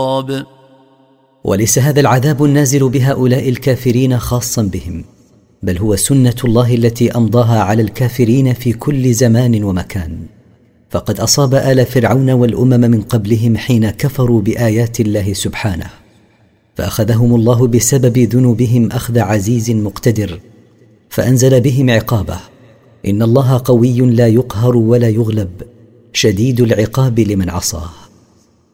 وليس هذا العذاب النازل بهؤلاء الكافرين خاصا بهم، بل هو سنة الله التي أمضاها على الكافرين في كل زمان ومكان. فقد أصاب آل فرعون والأمم من قبلهم حين كفروا بآيات الله سبحانه، فأخذهم الله بسبب ذنوبهم أخذ عزيز مقتدر، فأنزل بهم عقابه. إن الله قوي لا يقهر ولا يغلب، شديد العقاب لمن عصاه.